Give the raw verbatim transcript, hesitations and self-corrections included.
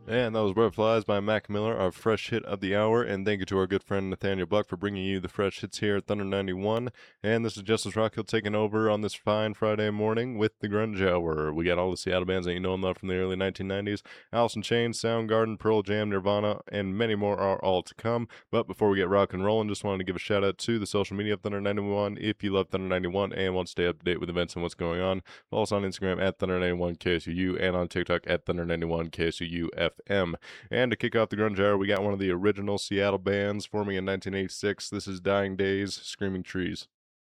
And that was Butterflies by Mac Miller, our fresh hit of the hour. And thank you to our good friend Nathaniel Buck for bringing you the fresh hits here at Thunder ninety-one. And this is Justice Rockhill taking over on this fine Friday morning with the Grunge Hour. We got all the Seattle bands that you know and love from the early nineteen nineties. Alice in Chains, Soundgarden, Pearl Jam, Nirvana, and many more are all to come. But before we get rock and rolling, just wanted to give a shout out to the social media of Thunder ninety-one. If you love Thunder ninety-one and want to stay up to date with events and what's going on, follow us on Instagram at Thunder ninety-one K S U U and on TikTok at Thunder ninety-one K S U U F M. And to kick off the grunge hour, we got one of the original Seattle bands forming in nineteen eighty-six. This is Dying Days, Screaming Trees.